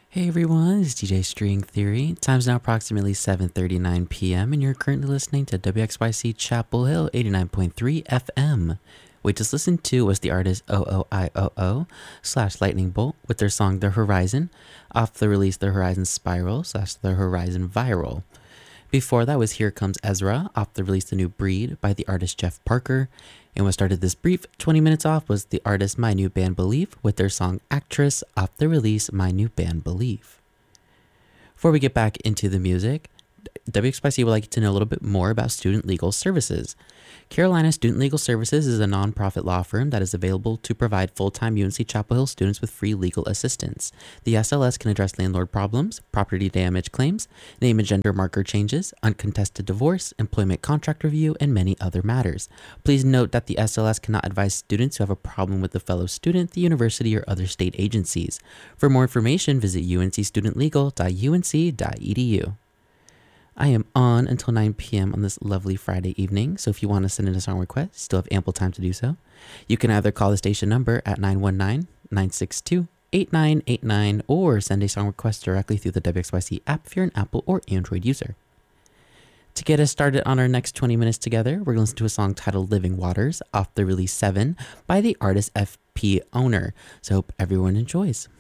Hey everyone, it's DJ String Theory. Time's now approximately 7:39 p.m. and you're currently listening to WXYC Chapel Hill 89.3 FM. We just listened to was the artist OOIOO/Lightning Bolt with their song The Horizon off the release The Horizon Spiral/The Horizon Viral. Before that was Here Comes Ezra off the release The New Breed by the artist Jeff Parker. And what started this brief 20 minutes off was the artist My New Band Believe with their song Actress off the release My New Band Believe. Before we get back into the music, WXYC would like you to know a little bit more about Student Legal Services. Carolina Student Legal Services is a nonprofit law firm that is available to provide full-time UNC Chapel Hill students with free legal assistance. The SLS can address landlord problems, property damage claims, name and gender marker changes, uncontested divorce, employment contract review, and many other matters. Please note that the SLS cannot advise students who have a problem with a fellow student, the university, or other state agencies. For more information, visit uncstudentlegal.unc.edu. I am on until 9 p.m. on this lovely Friday evening, so if you want to send in a song request, you still have ample time to do so. You can either call the station number at 919-962-8989 or send a song request directly through the WXYC app if you're an Apple or Android user. To get us started on our next 20 minutes together, we're going to listen to a song titled Living Waters off the release 7 by the artist FP Owner. So hope everyone enjoys.